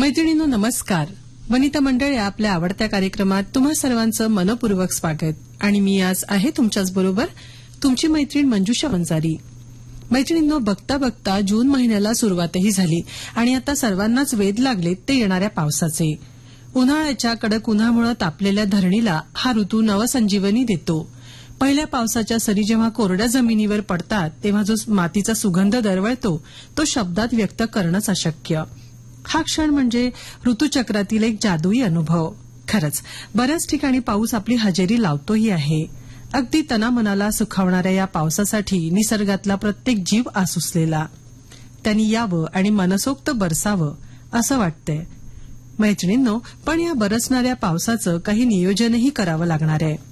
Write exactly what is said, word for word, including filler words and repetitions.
मैत्रिणींनो नमस्कार. वनिता मंडळ या आपल्या आवडत्या कार्यक्रमात तुम्हा सर्वांचं मनपूर्वक स्वागत. आणि मी आज आहे तुमच्याच बरोबर तुमची मैत्रीण मंजुषा वंजारी. मैत्रिणींनो, बघता बघता जून महिन्याला सुरुवातही झाली आणि आता सर्वांनाच वेध लागलेत ते येणाऱ्या पावसाचे. उन्हाळ्याच्या कडक उन्हामुळे तापलेल्या धरणीला हा ऋतू नवसंजीवनी देतो. पहिल्या पावसाच्या सरी जेव्हा कोरड्या जमिनीवर पडतात तेव्हा जो मातीचा सुगंध दरवळतो तो शब्दात व्यक्त करणंच अशक्य. हा क्षण म्हणजे ऋतुचक्रातील एक जादुई अनुभव. खरंच बऱ्याच ठिकाणी पाऊस आपली हजेरी लावतोही आहे. अगदी तनामनाला सुखावणाऱ्या या पावसासाठी निसर्गातला प्रत्येक जीव आसुसलेला. त्यांनी यावं आणि मनसोक्त बरसावं असं वाटतंय. मैत्रिणींनो, पण या बरसणाऱ्या पावसाचं काही नियोजनही करावं लागणार आहे.